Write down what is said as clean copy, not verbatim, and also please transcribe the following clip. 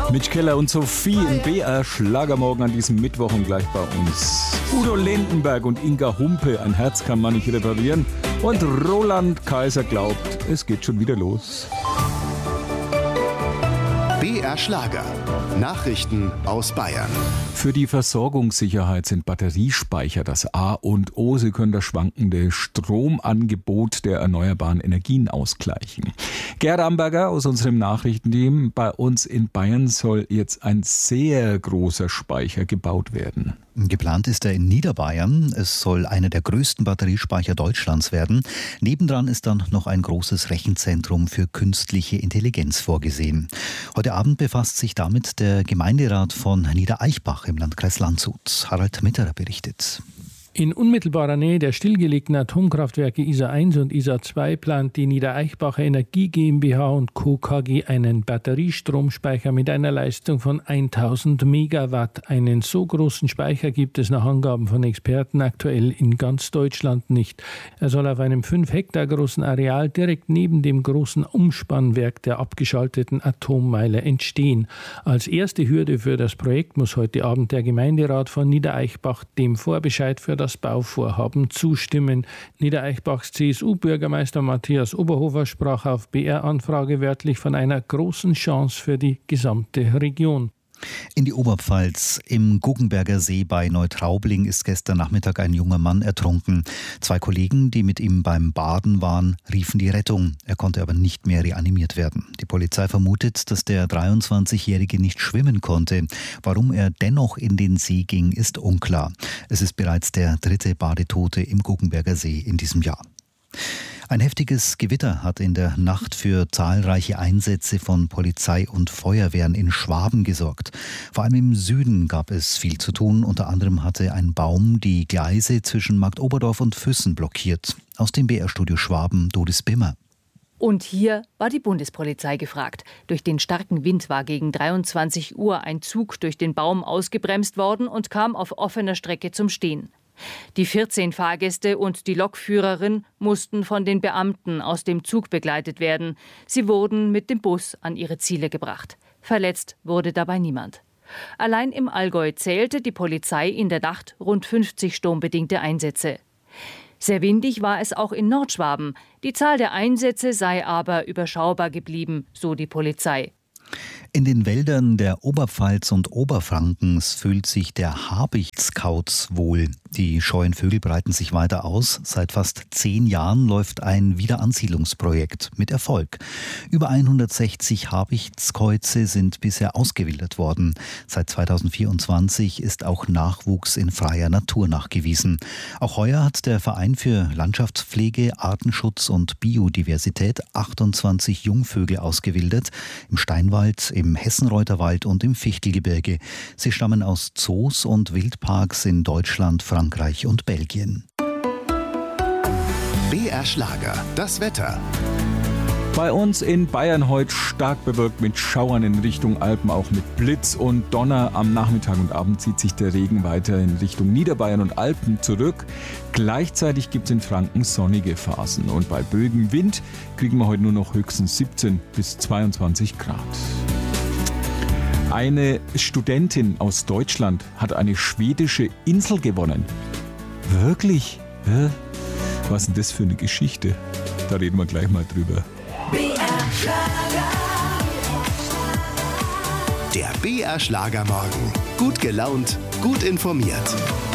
Mitch Keller und Sophie im BR Schlagermorgen an diesem Mittwoch und gleich bei uns. Udo Lindenberg und Inga Humpe, ein Herz kann man nicht reparieren. Und Roland Kaiser glaubt, es geht schon wieder los. BR Schlager. Nachrichten aus Bayern. Für die Versorgungssicherheit sind Batteriespeicher das A und O. Sie können das schwankende Stromangebot der erneuerbaren Energien ausgleichen. Gerd Amberger aus unserem Nachrichtenteam. Bei uns in Bayern soll jetzt ein sehr großer Speicher gebaut werden. Geplant ist er in Niederbayern. Es soll einer der größten Batteriespeicher Deutschlands werden. Nebendran ist dann noch ein großes Rechenzentrum für künstliche Intelligenz vorgesehen. Heute Abend befasst sich damit der Gemeinderat von Niedereichbach im Landkreis Landshut. Harald Mitterer berichtet. In unmittelbarer Nähe der stillgelegten Atomkraftwerke Isar 1 und Isar 2 plant die Niedereichbacher Energie GmbH und Co. KG einen Batteriestromspeicher mit einer Leistung von 1000 Megawatt. Einen so großen Speicher gibt es nach Angaben von Experten aktuell in ganz Deutschland nicht. Er soll auf einem 5 Hektar großen Areal direkt neben dem großen Umspannwerk der abgeschalteten Atommeile entstehen. Als erste Hürde für das Projekt muss heute Abend der Gemeinderat von Niedereichbach dem Vorbescheid für das Bauvorhaben zustimmen. Niedereichbachs CSU-Bürgermeister Matthias Oberhofer sprach auf BR-Anfrage wörtlich von einer großen Chance für die gesamte Region. In die Oberpfalz. Im Guggenberger See bei Neutraubling ist gestern Nachmittag ein junger Mann ertrunken. 2 Kollegen, die mit ihm beim Baden waren, riefen die Rettung. Er konnte aber nicht mehr reanimiert werden. Die Polizei vermutet, dass der 23-Jährige nicht schwimmen konnte. Warum er dennoch in den See ging, ist unklar. Es ist bereits der 3. Badetote im Guggenberger See in diesem Jahr. Ein heftiges Gewitter hat in der Nacht für zahlreiche Einsätze von Polizei und Feuerwehren in Schwaben gesorgt. Vor allem im Süden gab es viel zu tun. Unter anderem hatte ein Baum die Gleise zwischen Marktoberdorf und Füssen blockiert. Aus dem BR-Studio Schwaben, Doris Bimmer. Und hier war die Bundespolizei gefragt. Durch den starken Wind war gegen 23 Uhr ein Zug durch den Baum ausgebremst worden und kam auf offener Strecke zum Stehen. Die 14 Fahrgäste und die Lokführerin mussten von den Beamten aus dem Zug begleitet werden. Sie wurden mit dem Bus an ihre Ziele gebracht. Verletzt wurde dabei niemand. Allein im Allgäu zählte die Polizei in der Nacht rund 50 sturmbedingte Einsätze. Sehr windig war es auch in Nordschwaben. Die Zahl der Einsätze sei aber überschaubar geblieben, so die Polizei. In den Wäldern der Oberpfalz und Oberfrankens fühlt sich der Habichtskauz wohl. Die scheuen Vögel breiten sich weiter aus. Seit fast 10 Jahren läuft ein Wiederansiedlungsprojekt mit Erfolg. Über 160 Habichtskäuze sind bisher ausgewildert worden. Seit 2024 ist auch Nachwuchs in freier Natur nachgewiesen. Auch heuer hat der Verein für Landschaftspflege, Artenschutz und Biodiversität 28 Jungvögel ausgewildert. Im Steinwald, im Hessenreuterwald und im Fichtelgebirge. Sie stammen aus Zoos und Wildparks in Deutschland, Frankreich und Belgien. BR Schlager, das Wetter. Bei uns in Bayern heute stark bewölkt mit Schauern in Richtung Alpen, auch mit Blitz und Donner. Am Nachmittag und Abend zieht sich der Regen weiter in Richtung Niederbayern und Alpen zurück. Gleichzeitig gibt es in Franken sonnige Phasen. Und bei böigem Wind kriegen wir heute nur noch höchstens 17 bis 22 Grad. Eine Studentin aus Deutschland hat eine schwedische Insel gewonnen. Wirklich? Was ist denn das für eine Geschichte? Da reden wir gleich mal drüber. Der BR Schlagermorgen. Gut gelaunt, gut informiert.